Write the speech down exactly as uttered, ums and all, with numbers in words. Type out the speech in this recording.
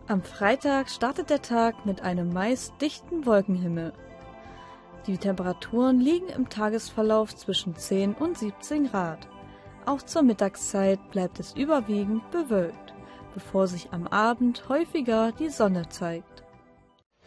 Am Freitag startet der Tag mit einem meist dichten Wolkenhimmel. Die Temperaturen liegen im Tagesverlauf zwischen zehn und siebzehn Grad. Auch zur Mittagszeit bleibt es überwiegend bewölkt, bevor sich am Abend häufiger die Sonne zeigt.